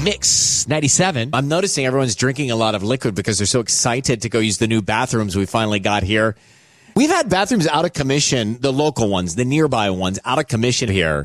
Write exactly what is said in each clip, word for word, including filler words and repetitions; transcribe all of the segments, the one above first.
Mix ninety-seven. I'm noticing everyone's drinking a lot of liquid because they're so excited to go use the new bathrooms we finally got here. We've had bathrooms out of commission, the local ones, the nearby ones, out of commission here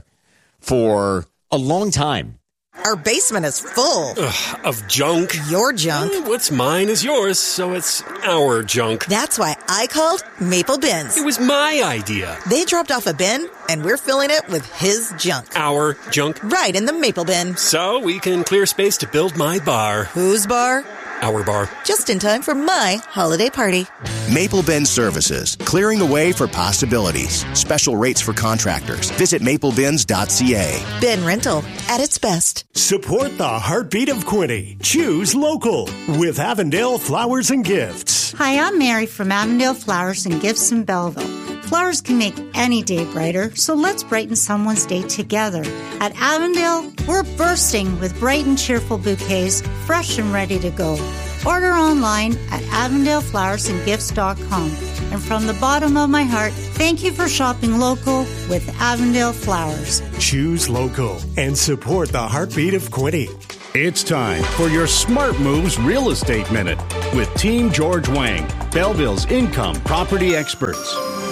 for a long time. Our basement is full. Ugh, of junk. Your junk. Eh, what's mine is yours, so it's our junk. That's why I called Maple Bins. It was my idea. They dropped off a bin, and we're filling it with his junk. Our junk. Right in the Maple Bin. So we can clear space to build my bar. Whose bar? Our bar. Just in time for my holiday party. Maple Bin Services, clearing the way for possibilities. Special rates for contractors. Visit maple bins dot c a. Bin rental at its best. Support the heartbeat of Quinte. Choose local with Avondale Flowers and Gifts. Hi, I'm Mary from Avondale Flowers and Gifts in Belleville. Flowers can make any day brighter, so let's brighten someone's day together. At Avondale, we're bursting with bright and cheerful bouquets, fresh and ready to go. Order online at avondale flowers and gifts dot com. And from the bottom of my heart, thank you for shopping local with Avondale Flowers. Choose local and support the heartbeat of Quinte. It's time for your Smart Moves Real Estate Minute with Team George Wang, Belleville's income property experts.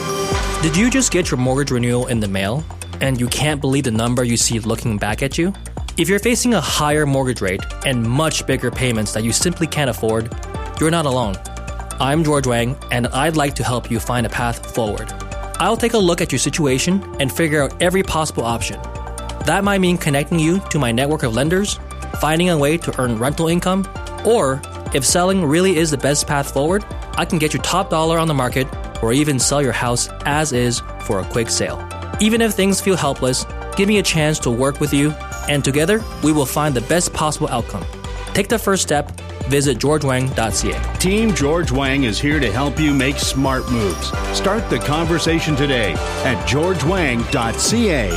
Did you just get your mortgage renewal in the mail and you can't believe the number you see looking back at you? If you're facing a higher mortgage rate and much bigger payments that you simply can't afford, you're not alone. I'm George Wang, and I'd like to help you find a path forward. I'll take a look at your situation and figure out every possible option. That might mean connecting you to my network of lenders, finding a way to earn rental income, or if selling really is the best path forward, I can get you top dollar on the market or even sell your house as is for a quick sale. Even if things feel helpless, give me a chance to work with you, and together we will find the best possible outcome. Take the first step. Visit george wang dot c a. Team George Wang is here to help you make smart moves. Start the conversation today at george wang dot c a.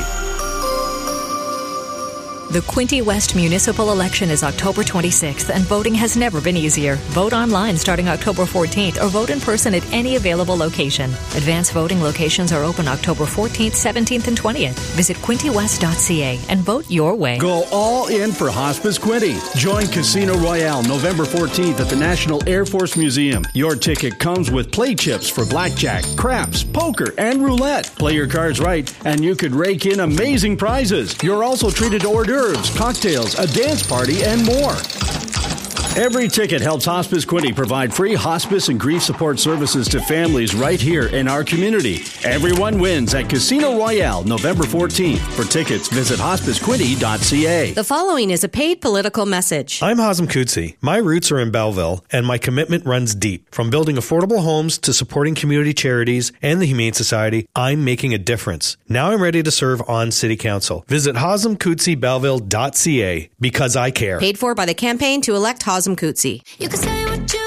The Quinte West municipal election is October twenty-sixth, and voting has never been easier. Vote online starting October fourteenth, or vote in person at any available location. Advanced voting locations are open October fourteenth, seventeenth, and twentieth. Visit quinte west dot c a and vote your way. Go all in for Hospice Quinte. Join Casino Royale November fourteenth at the National Air Force Museum. Your ticket comes with play chips for blackjack, craps, poker, and roulette. Play your cards right, and you could rake in amazing prizes. You're also treated to hors d'oeuvres, cocktails, a dance party, and more. Every ticket helps Hospice Quinte provide free hospice and grief support services to families right here in our community. Everyone wins at Casino Royale November fourteenth. For tickets, visit hospice quinte dot c a. The following is a paid political message. I'm Hazem Kutsi. My roots are in Belleville, and my commitment runs deep. From building affordable homes to supporting community charities and the Humane Society, I'm making a difference. Now I'm ready to serve on City Council. Visit hazem kutsi belleville dot c a because I care. Paid for by the campaign to elect Hazem Kutsi. You can say what you